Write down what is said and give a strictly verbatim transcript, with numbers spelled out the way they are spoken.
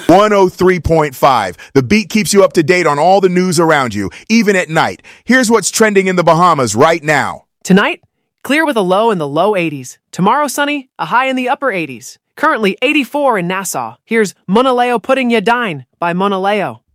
one oh three point five. The beat keeps you up to date on all the news around you, even at night. Here's what's trending in the Bahamas right now. Tonight, clear with a low in the low eighties. Tomorrow, sunny, a high in the upper eighties. Currently eighty-four in Nassau. Here's Monaleo Putting Ya Dine by Monaleo.